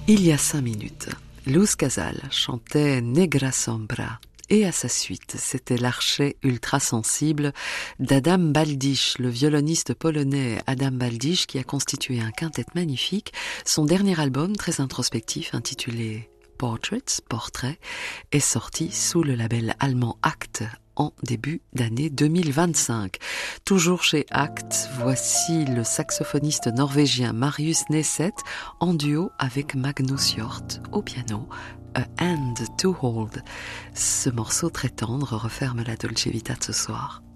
Il y a 5 minutes, Luz Casal chantait Negra Sombra. Et à sa suite, c'était l'archet ultra-sensible d'Adam Baldich, le violoniste polonais Adam Baldich, qui a constitué un quintet magnifique. Son dernier album, très introspectif, intitulé Portraits, Portraits, est sorti sous le label allemand Act en début d'année 2025. Toujours chez Act, voici le saxophoniste norvégien Marius Neset en duo avec Magnus Hjort au piano. A Hand to Hold. Ce morceau très tendre referme la Dolce Vita de ce soir.